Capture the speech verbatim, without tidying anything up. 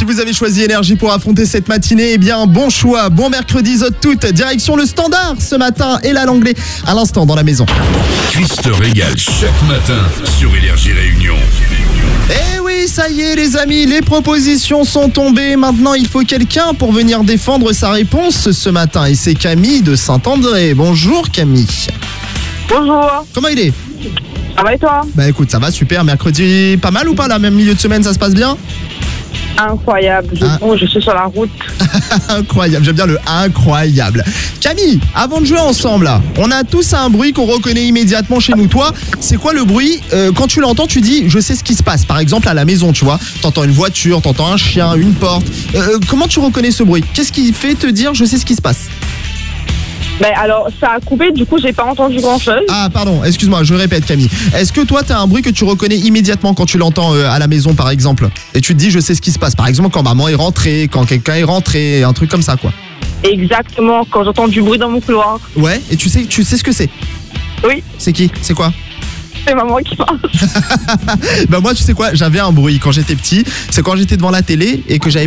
vous avez choisi Énergie pour affronter cette matinée, eh bien bon choix, bon mercredi zot toutes, direction le Standard ce matin et la Langlais à l'instant dans la maison. Chris te régale chaque matin sur Énergie Réunion. Eh oui, ça y est les amis, les propositions sont tombées. Maintenant, il faut quelqu'un pour venir défendre sa réponse ce matin. Et c'est Camille de Saint-André. Bonjour Camille. Bonjour. Comment il est ? Ça va et toi ? Bah écoute, ça va super. Mercredi, pas mal ou pas là ? Même milieu de semaine, ça se passe bien ? Incroyable. Je, Ah. bon, je suis sur la route. Incroyable, j'aime bien le incroyable. Camille, avant de jouer ensemble là, on a tous un bruit qu'on reconnaît immédiatement chez nous. Toi, c'est quoi le bruit euh, quand tu l'entends, tu dis je sais ce qui se passe. Par exemple à la maison, tu vois, t'entends une voiture, t'entends un chien, une porte. Euh, comment tu reconnais ce bruit ? Qu'est-ce qui fait te dire je sais ce qui se passe ? Ben alors, ça a coupé, du coup, j'ai pas entendu grand-chose. Ah pardon, excuse-moi, je répète Camille. Est-ce que toi t'as un bruit que tu reconnais immédiatement quand tu l'entends euh, à la maison par exemple ? Et tu te dis je sais ce qui se passe. Par exemple quand maman est rentrée, quand quelqu'un est rentré, un truc comme ça quoi. Exactement, quand j'entends du bruit dans mon couloir. Ouais, et tu sais, tu sais ce que c'est ? Oui, C'est qui ? C'est quoi ? c'est maman qui parle. Bah moi tu sais quoi, j'avais un bruit quand j'étais petit, c'est quand j'étais devant la télé et que j'avais